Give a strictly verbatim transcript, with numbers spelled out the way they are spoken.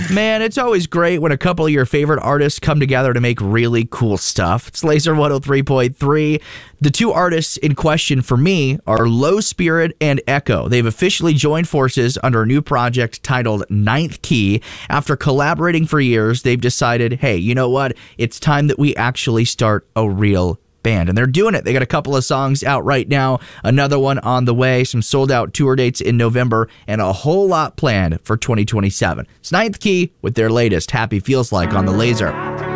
Man, it's always great when a couple of your favorite artists come together to make really cool stuff. It's Laser one oh three point three. The two artists in question for me are Low Spirit and Echo. They've officially joined forces under a new project titled Ninth Key. After collaborating for years, they've decided, hey, you know what? It's time that we actually start a real band. And they're doing it. They got a couple of songs out right now, another one on the way, some sold out tour dates in November, and a whole lot planned for twenty twenty-seven. It's Ninth Key with their latest Happy Feels Like on the Laser.